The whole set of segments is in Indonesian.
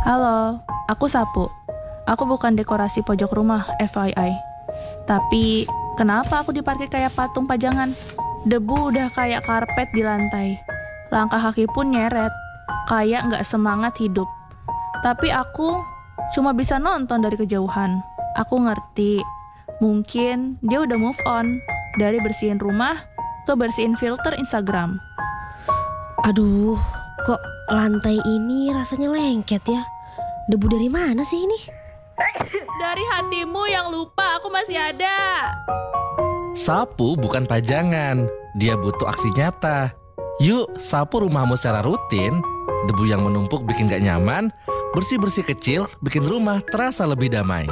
Halo, aku Sapu. Aku bukan dekorasi pojok rumah, FYI. Tapi, kenapa aku diparkir kayak patung pajangan? Debu udah kayak karpet di lantai. Langkah kaki pun nyeret, kayak nggak semangat hidup. Tapi aku cuma bisa nonton dari kejauhan. Aku ngerti, mungkin dia udah move on dari bersihin rumah ke bersihin filter Instagram. Aduh, kok lantai ini rasanya lengket ya? Debu dari mana sih ini? Dari hatimu yang lupa aku masih ada. Sapu bukan pajangan, dia butuh aksi nyata. Yuk, sapu rumahmu secara rutin. Debu yang menumpuk bikin gak nyaman, bersih-bersih kecil bikin rumah terasa lebih damai.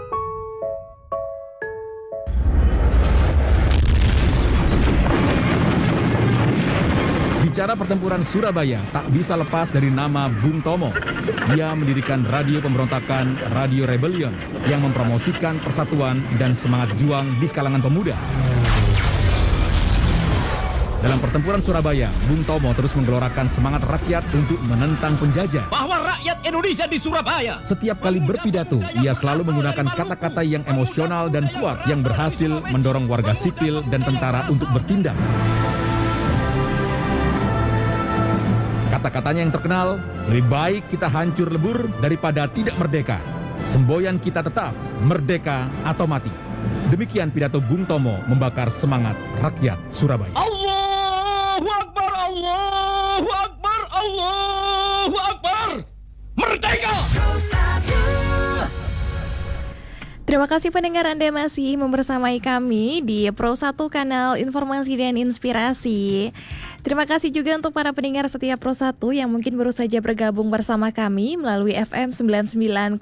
Bicara pertempuran Surabaya tak bisa lepas dari nama Bung Tomo. Ia mendirikan radio pemberontakan Radio Rebellion yang mempromosikan persatuan dan semangat juang di kalangan pemuda. Dalam pertempuran Surabaya, Bung Tomo terus menggelorakan semangat rakyat untuk menentang penjajah. Bahwa rakyat Indonesia di Surabaya. Setiap kali berpidato, ia selalu menggunakan kata-kata yang emosional dan kuat yang berhasil mendorong warga sipil dan tentara untuk bertindak. Kata-katanya yang terkenal, lebih baik kita hancur lebur daripada tidak merdeka. Semboyan kita tetap, merdeka atau mati. Demikian pidato Bung Tomo membakar semangat rakyat Surabaya. Allahu Akbar, Allahu Akbar, Allahu Akbar. Merdeka! Terima kasih pendengar, Anda masih membersamai kami di Pro 1 Kanal Informasi dan Inspirasi. Terima kasih juga untuk para pendengar setia Pro 1 yang mungkin baru saja bergabung bersama kami melalui FM 99,5,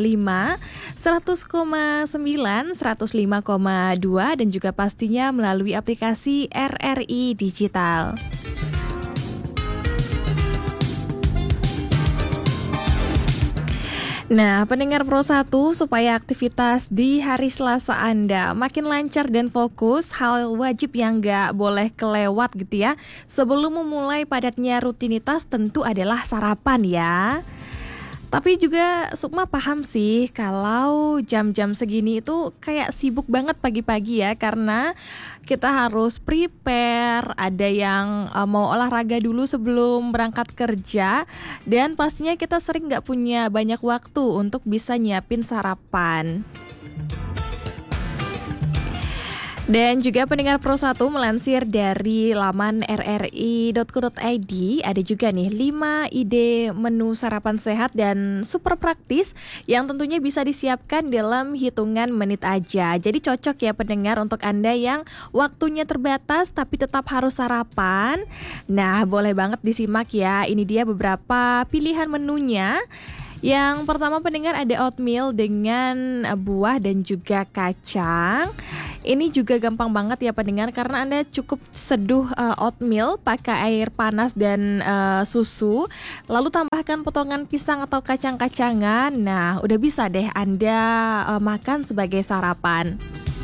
100,9, 105,2 dan juga pastinya melalui aplikasi RRI Digital. Nah, pendengar Pro 1, supaya aktivitas di hari Selasa Anda makin lancar dan fokus, hal wajib yang nggak boleh kelewat gitu ya. Sebelum memulai padatnya rutinitas tentu adalah sarapan ya. Tapi juga Sukma paham sih kalau jam-jam segini itu kayak sibuk banget pagi-pagi ya, karena kita harus prepare, ada yang mau olahraga dulu sebelum berangkat kerja, dan pastinya kita sering gak punya banyak waktu untuk bisa nyiapin sarapan. Dan juga pendengar Pro 1 melansir dari laman rri.co.id, ada juga nih 5 ide menu sarapan sehat dan super praktis yang tentunya bisa disiapkan dalam hitungan menit aja. Jadi cocok ya pendengar untuk Anda yang waktunya terbatas tapi tetap harus sarapan. Nah, boleh banget disimak ya. Ini dia beberapa pilihan menunya. Yang pertama pendengar, ada oatmeal dengan buah dan juga kacang. Ini juga gampang banget ya pendengar, karena Anda cukup seduh oatmeal pakai air panas dan susu, lalu tambahkan potongan pisang atau kacang-kacangan. Nah, udah bisa deh Anda makan sebagai sarapan.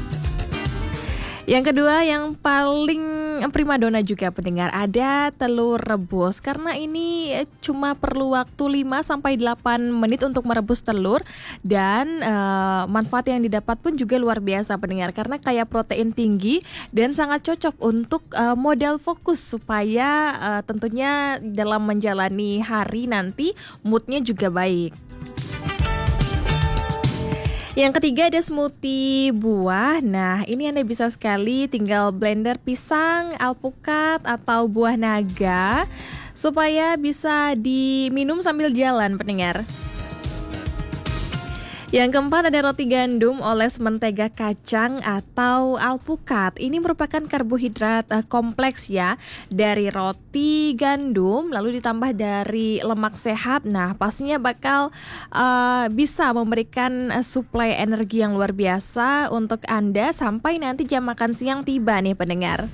Yang kedua, yang paling primadona juga pendengar, ada telur rebus. Karena ini cuma perlu waktu 5-8 menit untuk merebus telur. Dan manfaat yang didapat pun juga luar biasa pendengar, karena kaya protein tinggi dan sangat cocok untuk modal fokus, supaya tentunya dalam menjalani hari nanti moodnya juga baik. Yang ketiga, ada smoothie buah. Nah, ini Anda bisa sekali tinggal blender pisang, alpukat, atau buah naga supaya bisa diminum sambil jalan pendengar. Yang keempat, ada roti gandum oles mentega kacang atau alpukat. Ini merupakan karbohidrat kompleks ya, dari roti gandum lalu ditambah dari lemak sehat. Nah, pastinya bakal bisa memberikan suplai energi yang luar biasa untuk Anda sampai nanti jam makan siang tiba nih pendengar.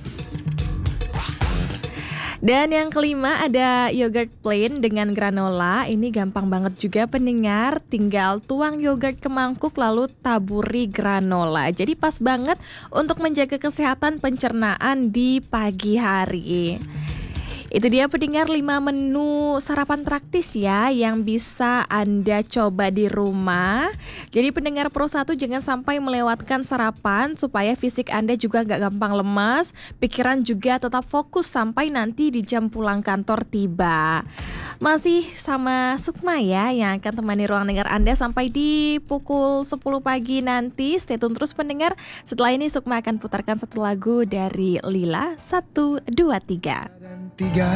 Dan yang kelima, ada yogurt plain dengan granola. Ini gampang banget juga pendengar, tinggal tuang yogurt ke mangkuk lalu taburi granola. Jadi pas banget untuk menjaga kesehatan pencernaan di pagi hari. Itu dia pendengar 5 menu sarapan praktis ya yang bisa Anda coba di rumah. Jadi pendengar Pro 1 jangan sampai melewatkan sarapan supaya fisik Anda juga gak gampang lemas, pikiran juga tetap fokus sampai nanti di jam pulang kantor tiba. Masih sama Sukma ya yang akan temani ruang dengar Anda sampai di pukul 10 pagi nanti. Stay tune terus pendengar. Setelah ini Sukma akan putarkan satu lagu dari Lila 1, 2, 3. Tiga